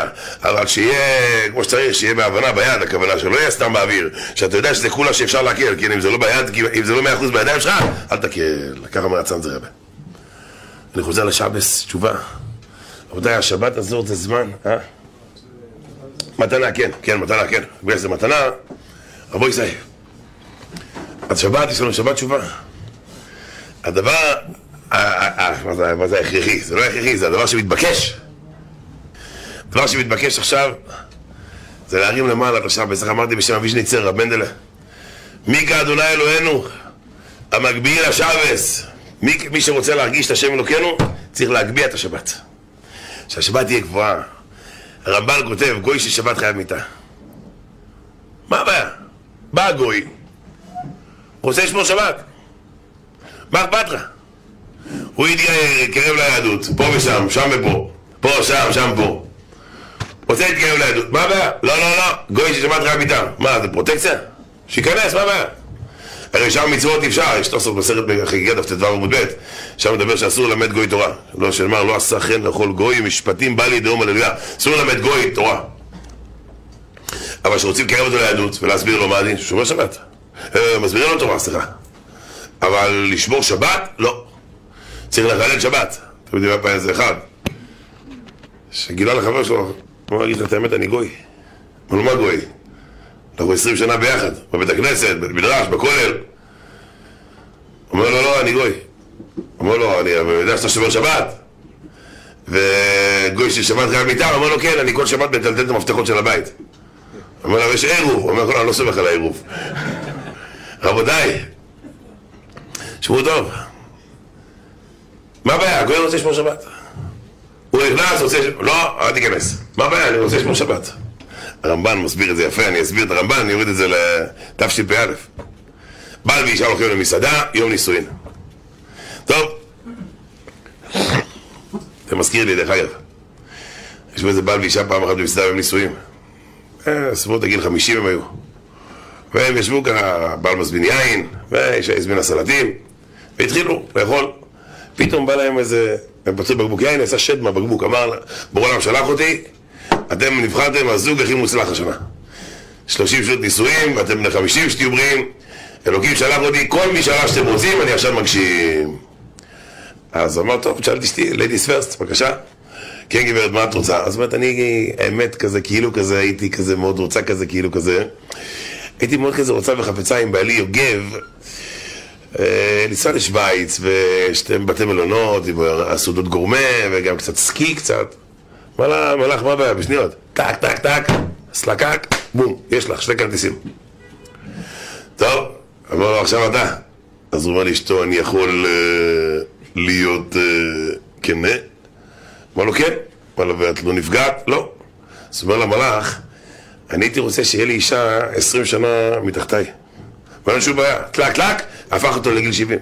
יודע, אבל שיהיה, כמו שצריך, שיהיה בהבנה ביד, הכוונה שלא יהיה סתם באוויר, שאתה יודע שזה כולה שאפשר להקל, כי אם זה לא ביד, אם זה לא 100% בידיים שלך, אל תקל, ככה מרצן זה רבה. אני חוזר לשבס, תשובה. רבותיי, השבת הזאת זה זמן, מתנה, כן, מתנה, כן. בגלל שזה מתנה, רבו ישראל. אז שבת, יש לנו שבת תשובה. הדבר, מה זה הכרחי? זה לא הכרחי, זה הדבר שמתבקש. הדבר שמתבקש עכשיו, זה להרים למעלה את השבת. בסך אמרתי בשם אבי שניצר, רב מנדלה. מי כאדוני אלוהינו, המגביל השבס. מי שרוצה להרגיש את השם אלוקינו, צריך להגביה את השבת. שהשבת תהיה גבוהה. הרמב"ן כותב, גוי ששבת חייב מיתה. מה הבעיה? בא הגוי, רוצה לשמור שבת. מה אכפת לך? הוא יתקרב ליהדות, פה ושם, שם ופה. פה, שם, פה. רוצה להתקרב ליהדות. מה הבעיה? לא. גוי ששבת חייב מיתה. מה, זה פרוטקציה? שיכנס, מה הבעיה? הרי שם מצוות אפשר, יש תוספות בסרט בחגיגת דף ט"ו עמוד ב', שם מדבר שאסור ללמד גוי תורה. לא שנאמר, לא עשה חן לכל גוי, משפטים בא לידי דום הללויה. אסור ללמד גוי תורה. אבל שרוצים לקרב אותו ליהדות ולהסביר לו מה הדין, שומר שבת. מסבירים לו תורה, סליחה. אבל לשמור שבת? לא. צריך לחלל שבת. אתם יודעים מה פעם זה אחד. שגילה לחבר שלו, הוא אמר, את האמת, אני גוי. אבל מה גוי? אנחנו 20 שנה ביחד, בבית הכנסת, במדרש, בכולל. אומר לו, לא, אני גוי. אומר לו, אני יודע שאתה שומר שבת. וגוי ששבת חייב מיתה, אומר לו, כן, אני כל שבת מטלטל את המפתחות של הבית. אומר לו, יש עירוב. אומר לו, אני לא סומך על העירוב. רבותיי, שמעו טוב. מה הבעיה? הגוי רוצה לשמור שבת. הוא נכנס, רוצה... לא, אל תיכנס. מה הבעיה? אני רוצה לשמור שבת. הרמב"ן מסביר את זה יפה, אני אסביר את הרמב"ן, אני אוריד את זה לתשפ"א. בעל ואישה הולכים למסעדה, יום נישואין. טוב. זה מזכיר לי, דרך אגב. יש באיזה בעל ואישה פעם אחת במסעדה יום נישואין. סביבות הגיל 50 הם היו. והם ישבו ככה, בעל מזמין יין, ואישה הזמינה סלטים, והתחילו לאכול. פתאום בא להם איזה, הם פצעו בקבוק יין, עשה שד מהבקבוק, אמר, בורא עולם שלח אותי, אתם נבחרתם הזוג הכי מוצלח השנה. 30 שנות נישואים, ואתם בני 50 שתהיו בריאים, אלוקים שלח אותי, כל מי שאלה שאתם רוצים, אני עכשיו מגשים. אז אמר, טוב, שאלתי אשתי, ladies first, בבקשה. כן גברת, מה את רוצה? אז אומרת, אני האמת כזה, כאילו כזה, הייתי כזה מאוד רוצה כזה, כאילו כזה. הייתי מאוד כזה רוצה וחפצה עם בעלי יוגב, לנסוע לשוויץ, ושתם בתי מלונות, עם הסעודות גורמה, וגם קצת סקי קצת. מלאך, מה הבעיה? בשניות. טק, סלקק, בום, יש לך 2 כרטיסים. טוב, אמר לו, עכשיו אתה. אז הוא אומר לאשתו, אני יכול להיות כנה? אמר לו, כן. אמר לו, ואת לא נפגעת? לא. אז הוא אומר למלאך, אני הייתי רוצה שיהיה לי אישה 20 שנה מתחתיי. ואין שום בעיה. טלק, הפך אותו לגיל 70.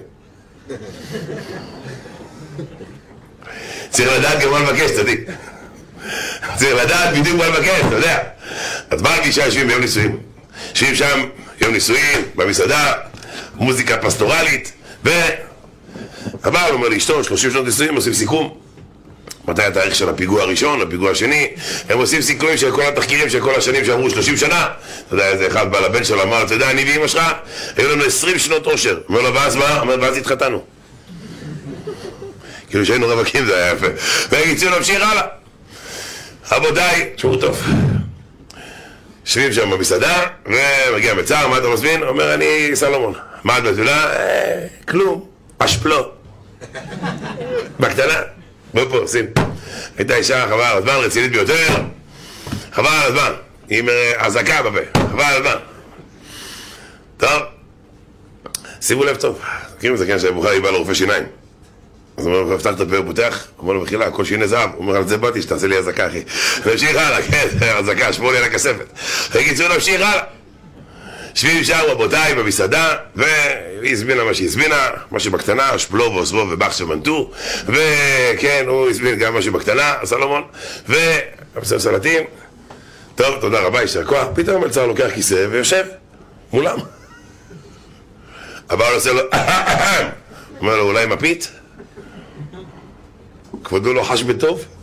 צריך לדעת גם מה לבקש, צדיק. צריך לדעת בדיוק מה לבקש, אתה יודע. אז בעל ואישה יושבים ביום נישואים. יושבים שם יום נישואים, במסעדה, מוזיקה פסטורלית, והבעל אומר לאשתו, 30 שנות נישואים, עושים סיכום. מתי התאריך של הפיגוע הראשון, הפיגוע השני, הם עושים סיכומים של כל התחקירים של כל השנים שאמרו 30 שנה. אתה יודע, איזה אחד בא לבן שלו, אמר, אתה יודע, אני ואמא שלך, היו לנו 20 שנות עושר. אומר לו, ואז מה? אומר, ואז התחתנו. כאילו שהיינו רווקים, זה היה יפה. והגיצו להמשיך הלאה. רבותיי, תשמעו טוב. יושבים שם במסעדה, ומגיע מצער, מה אתה מזמין? אומר, אני סלומון. מה את בתולה? כלום. אשפלו. בקטנה. בוא פה, שים. הייתה אישה חבל על הזמן, רצינית ביותר. חבל על הזמן. עם הזקה בפה. חבל על הזמן. טוב. שימו לב טוב. מכירים את זה, כן, שהבוחר היא באה לרופא שיניים. אז הוא אומר, פתח את הפה, הוא פותח, הוא אומר לו, בחילה, הכל שיני זהב. הוא אומר, על זה באתי, שתעשה לי הזקה, אחי. נמשיך הלאה, כן, הזקה, שמור לי על הכספת. וקיצור, נמשיך הלאה. שביעים שם רבותיי במסעדה, והיא הזמינה מה שהיא הזמינה, משהו בקטנה, שפלו ואוסרו ובח שמנטו, וכן, הוא הזמין גם משהו בקטנה, סלומון, והמסעד סלטים. טוב, תודה רבה, יישר כוח. פתאום המלצר לוקח כיסא ויושב מולם. הבעל עושה לו, אומר לו, אולי מפית? כבודו לא חש בטוב?